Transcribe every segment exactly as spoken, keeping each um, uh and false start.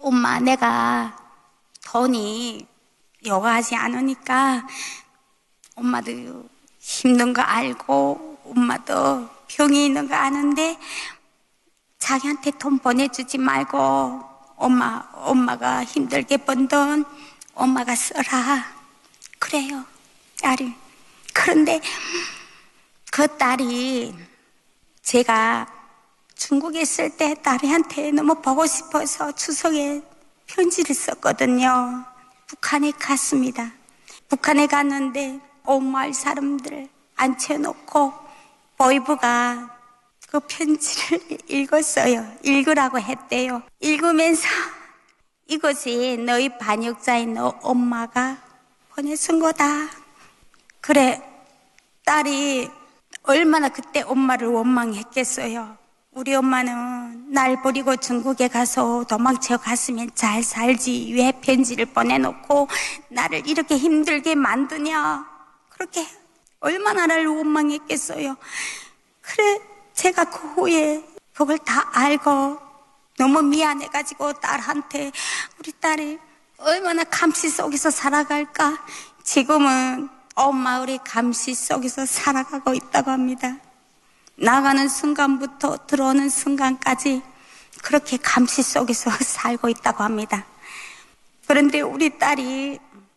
엄마, 내가 돈이 여가하지 않으니까 엄마도 힘든 거 알고 엄마도 병이 있는 거 아는데 자기한테 돈 보내주지 말고 엄마, 엄마가 힘들게 번 돈 엄마가 써라. 그래요, 딸이. 그런데 그 딸이 제가 중국에 있을 때 딸이한테 너무 보고 싶어서 추석에 편지를 썼거든요. 북한에 갔습니다. 북한에 갔는데 온 마을 사람들 앉혀놓고 보이부가 그 편지를 읽었어요. 읽으라고 했대요. 읽으면서 이것이 너희 반역자인 너 엄마가 보내준 거다. 그래, 딸이 얼마나 그때 엄마를 원망했겠어요. 우리 엄마는 날 버리고 중국에 가서 도망쳐 갔으면 잘 살지 왜 편지를 보내놓고 나를 이렇게 힘들게 만드냐. 그렇게 얼마나 나를 원망했겠어요. 그래, 제가 그 후에 그걸 다 알고 너무 미안해가지고 딸한테 우리 딸이 얼마나 감시 속에서 살아갈까. 지금은 온 마을이 감시 속에서 살아가고 있다고 합니다. 나가는 순간부터 들어오는 순간까지 그렇게 감시 속에서 살고 있다고 합니다. 그런데 우리 딸이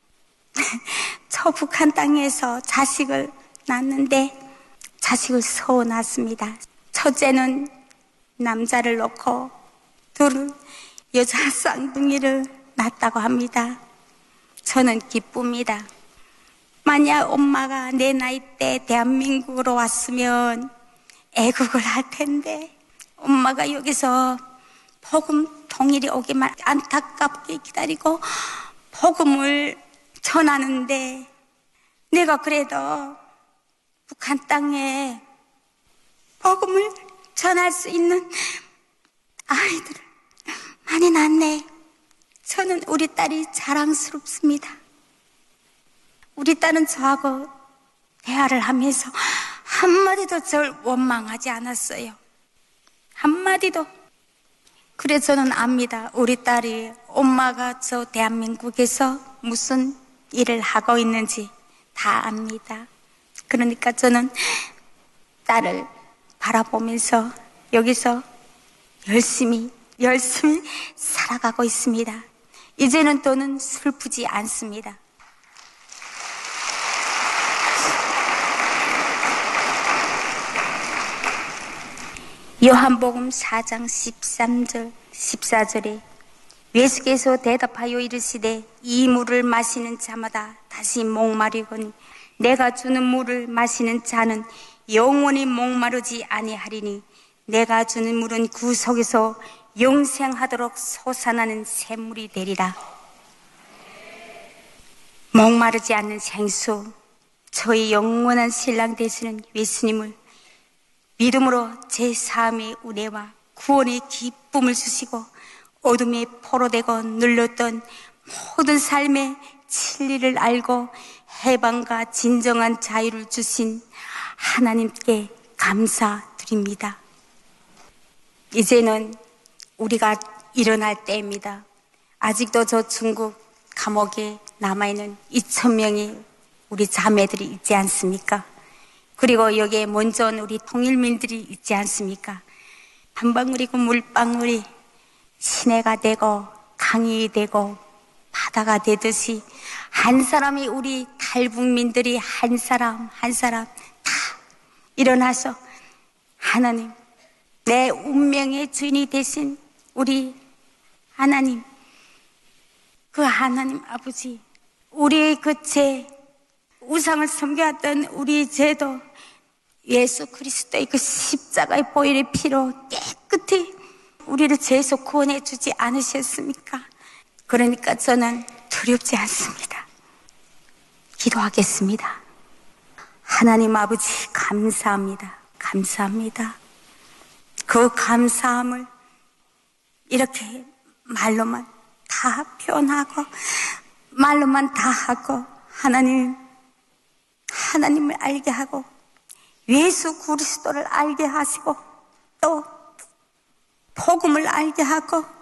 저 북한 땅에서 자식을 낳았는데 자식을 서워 낳았습니다. 첫째는 남자를 놓고 둘은 여자 쌍둥이를 낳았다고 합니다. 저는 기쁩니다. 만약 엄마가 내 나이 때 대한민국으로 왔으면 애국을 할 텐데 엄마가 여기서 복음 통일이 오기만 안타깝게 기다리고 복음을 전하는데 내가 그래도 북한 땅에 복음을 전할 수 있는 아이들을 많이 낳네. 저는 우리 딸이 자랑스럽습니다. 우리 딸은 저하고 대화를 하면서 한마디도 절 원망하지 않았어요. 한마디도. 그래서 저는 압니다. 우리 딸이 엄마가 저 대한민국에서 무슨 일을 하고 있는지 다 압니다. 그러니까 저는 딸을 바라보면서 여기서 열심히 열심히 살아가고 있습니다. 이제는 더는 슬프지 않습니다. 요한복음 사 장 십삼 절 십사 절에 예수께서 대답하여 이르시되 이 물을 마시는 자마다 다시 목마르거니 내가 주는 물을 마시는 자는 영원히 목마르지 아니하리니 내가 주는 물은 그 속에서 영생하도록 솟아나는 샘물이 되리라. 목마르지 않는 생수, 저의 영원한 신랑 되시는 예수님을 믿음으로 제 삶의 은혜와 구원의 기쁨을 주시고 어둠에 포로되고 눌렸던 모든 삶의 진리를 알고 해방과 진정한 자유를 주신 하나님께 감사드립니다. 이제는 우리가 일어날 때입니다. 아직도 저 중국 감옥에 남아있는 이천 명의 우리 자매들이 있지 않습니까? 그리고 여기에 먼저 온 우리 통일민들이 있지 않습니까? 한 방울이고 물방울이 시내가 되고 강이 되고 바다가 되듯이 한 사람이 우리 탈북민들이 한 사람 한 사람 다 일어나서 하나님, 내 운명의 주인이 되신 우리 하나님, 그 하나님 아버지, 우리의 그 죄, 우상을 섬겨왔던 우리 죄도 예수 그리스도의 그 십자가의 보혈의 피로 깨끗이 우리를 죄에서 구원해 주지 않으셨습니까? 그러니까 저는 두렵지 않습니다. 기도하겠습니다. 하나님 아버지, 감사합니다. 감사합니다. 그 감사함을 이렇게 말로만 다 표현하고 말로만 다 하고 하나님, 하나님을 알게 하고 예수 그리스도를 알게 하시고 또 복음을 알게 하고